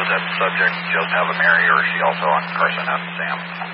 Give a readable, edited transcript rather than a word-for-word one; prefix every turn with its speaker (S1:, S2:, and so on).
S1: that subject just have a Mary, or is she also on Carson F. Sam?